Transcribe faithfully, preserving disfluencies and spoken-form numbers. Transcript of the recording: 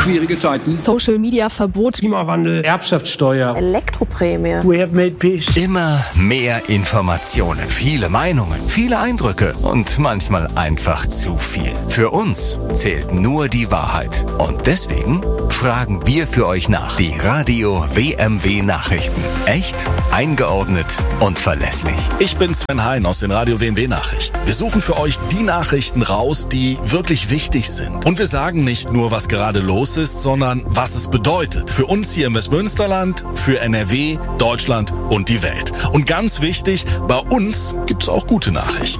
Schwierige Zeiten. Social Media Verbot. Klimawandel. Erbschaftssteuer. Elektroprämie. We have made peace. Immer mehr Informationen, viele Meinungen, viele Eindrücke und manchmal einfach zu viel. Für uns zählt nur die Wahrheit. Und deswegen fragen wir für euch nach. Die Radio W M W Nachrichten. Echt, eingeordnet und verlässlich. Ich bin Sven Hein aus den Radio W M W Nachrichten. Wir suchen für euch die Nachrichten raus, die wirklich wichtig sind. Und wir sagen nicht nur, was gerade los ist, sondern was es bedeutet. Für uns hier im Westmünsterland, für N R W, Deutschland und die Welt. Und ganz wichtig, bei uns gibt's auch gute Nachrichten.